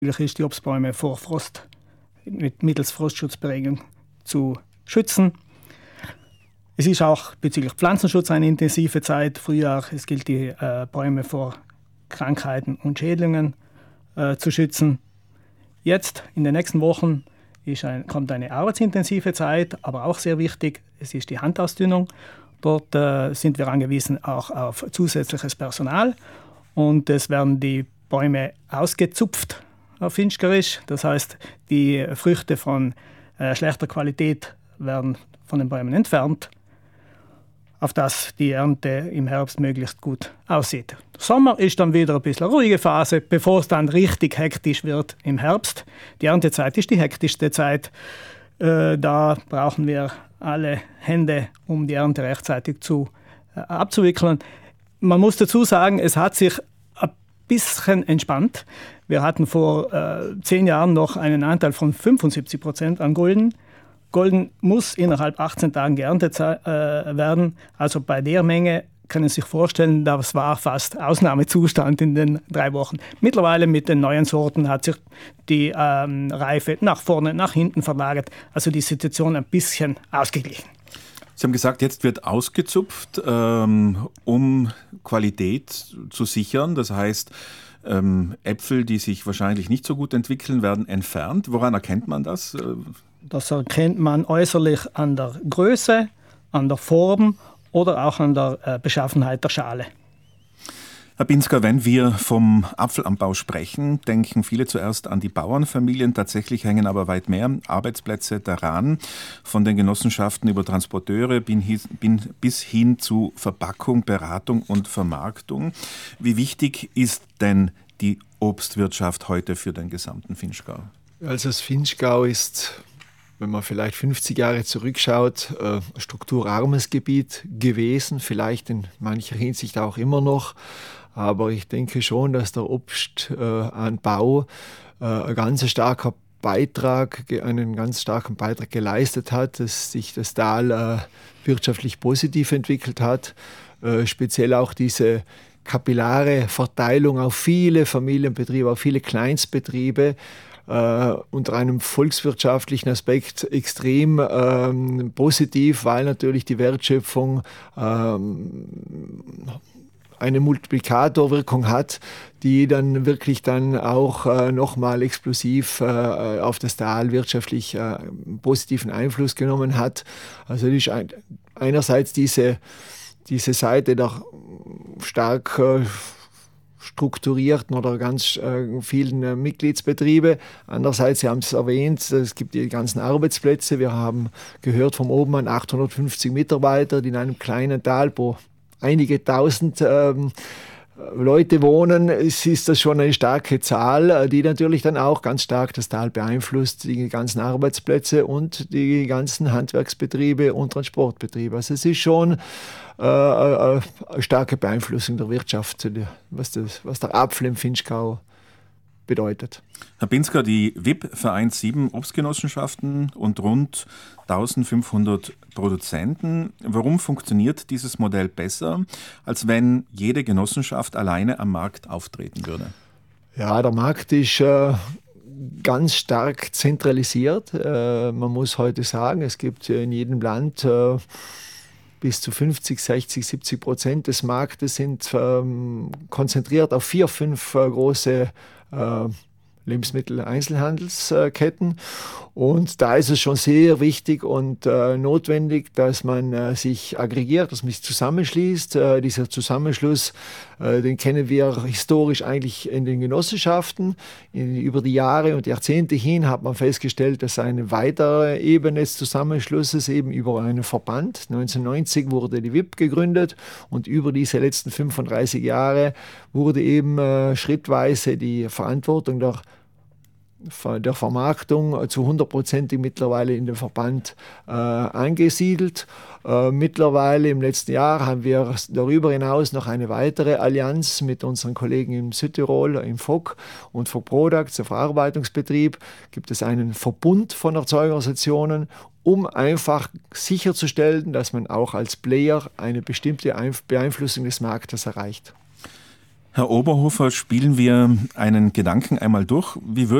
ist, die Obstbäume vor Frost mittels Frostschutzberegnung zu schützen. Es ist auch bezüglich Pflanzenschutz eine intensive Zeit. Frühjahr, es gilt, die Bäume vor Krankheiten und Schädlingen zu schützen. Jetzt, in den nächsten Wochen, kommt eine arbeitsintensive Zeit, aber auch sehr wichtig, es ist die Handausdünnung. Dort sind wir angewiesen auch auf zusätzliches Personal und es werden die Bäume ausgezupft auf Finchgerisch. Das heißt, die Früchte von schlechter Qualität werden von den Bäumen entfernt, auf dass die Ernte im Herbst möglichst gut aussieht. Der Sommer ist dann wieder ein bisschen eine ruhige Phase, bevor es dann richtig hektisch wird im Herbst. Die Erntezeit ist die hektischste Zeit. Da brauchen wir alle Hände, um die Ernte rechtzeitig abzuwickeln. Man muss dazu sagen, es hat sich ein bisschen entspannt. Wir hatten vor 10 Jahren noch einen Anteil von 75% an Golden. Golden muss innerhalb 18 Tagen geerntet werden. Also bei der Menge können Sie sich vorstellen, das war fast Ausnahmezustand in den 3 Wochen. Mittlerweile mit den neuen Sorten hat sich die Reife nach vorne, nach hinten verlagert. Also die Situation ein bisschen ausgeglichen. Sie haben gesagt, jetzt wird ausgezupft, um Qualität zu sichern. Das heißt, Äpfel, die sich wahrscheinlich nicht so gut entwickeln, werden entfernt. Woran erkennt man das? Das erkennt man äußerlich an der Größe, an der Form oder auch an der Beschaffenheit der Schale. Herr Binsker, wenn wir vom Apfelanbau sprechen, denken viele zuerst an die Bauernfamilien. Tatsächlich hängen aber weit mehr Arbeitsplätze daran, von den Genossenschaften über Transporteure bis hin zu Verpackung, Beratung und Vermarktung. Wie wichtig ist denn die Obstwirtschaft heute für den gesamten Vinschgau? Also das Vinschgau ist, wenn man vielleicht 50 Jahre zurückschaut, ein strukturarmes Gebiet gewesen, vielleicht in mancher Hinsicht auch immer noch. Aber ich denke schon, dass der Obstanbau einen ganz starken Beitrag geleistet hat, dass sich das Tal wirtschaftlich positiv entwickelt hat. Speziell auch diese kapillare Verteilung auf viele Familienbetriebe, auf viele Kleinstbetriebe, unter einem volkswirtschaftlichen Aspekt extrem positiv, weil natürlich die Wertschöpfung eine Multiplikatorwirkung hat, die dann wirklich dann auch nochmal explosiv auf das Tal wirtschaftlich positiven Einfluss genommen hat. Also das ist einerseits diese Seite der stark strukturierten oder ganz vielen Mitgliedsbetriebe. Andererseits, Sie haben es erwähnt, es gibt die ganzen Arbeitsplätze. Wir haben gehört vom Obmann 850 Mitarbeiter, die in einem kleinen Tal, wo einige tausend Leute wohnen, ist das schon eine starke Zahl, die natürlich dann auch ganz stark das Tal beeinflusst, die ganzen Arbeitsplätze und die ganzen Handwerksbetriebe und Transportbetriebe. Also es ist schon eine starke Beeinflussung der Wirtschaft, was der Apfel im Vinschgau bedeutet. Herr Binsker, die WIP vereint 7 Obstgenossenschaften und rund 1500 Produzenten. Warum funktioniert dieses Modell besser, als wenn jede Genossenschaft alleine am Markt auftreten würde? Ja, der Markt ist ganz stark zentralisiert. Man muss heute sagen, es gibt in jedem Land bis zu 50, 60, 70% des Marktes sind konzentriert auf 4, 5 große Lebensmittel-Einzelhandelsketten. Und da ist es schon sehr wichtig und notwendig, dass man sich aggregiert, dass man sich zusammenschließt. Dieser Zusammenschluss, den kennen wir historisch eigentlich in den Genossenschaften. Über die Jahre und Jahrzehnte hin hat man festgestellt, dass eine weitere Ebene des Zusammenschlusses eben über einen Verband. 1990 wurde die WIP gegründet und über diese letzten 35 Jahre wurde eben schrittweise die Verantwortung der Vermarktung zu 100% mittlerweile in den Verband angesiedelt. Mittlerweile im letzten Jahr haben wir darüber hinaus noch eine weitere Allianz mit unseren Kollegen im Südtirol, im FOC und FOC Products, der Verarbeitungsbetrieb, gibt es einen Verbund von Erzeugerorganisationen, um einfach sicherzustellen, dass man auch als Player eine bestimmte Beeinflussung des Marktes erreicht. Herr Oberhofer, spielen wir einen Gedanken einmal durch. Wie